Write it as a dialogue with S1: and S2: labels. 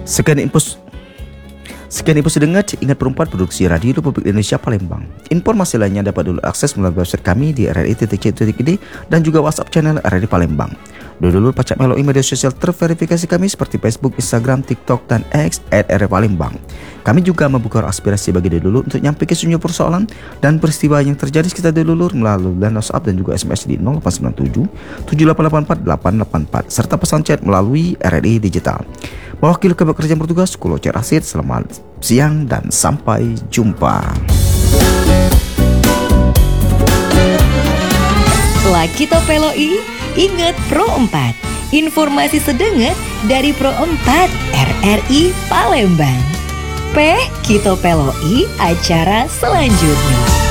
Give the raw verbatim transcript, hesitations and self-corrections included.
S1: Sekian info Sekian info sedengat, ingat Pro empat produksi Radio Republik Indonesia Palembang. Informasi lainnya dapat dulu akses melalui website kami di r r i titik c titik i d dan juga WhatsApp channel R R I Palembang. Dulu pacak meloi media sosial terverifikasi kami seperti Facebook, Instagram, TikTok, dan X at R R I Palembang. Kami juga membuka aspirasi bagi dulur untuk nyampaikan sejumlah persoalan dan peristiwa yang terjadi sekitar dulur melalui line WhatsApp dan juga S M S di nol delapan sembilan tujuh tujuh delapan delapan empat delapan delapan empat serta pesan chat melalui R R I Digital. Mewakili kerjaan bertugas, Kulo Cer Asid, selamat siang dan sampai jumpa.
S2: Lagi Topeloi, ingat Pro empat. Informasi sedengat dari Pro empat R R I Palembang. P Kita Peloi acara selanjutnya.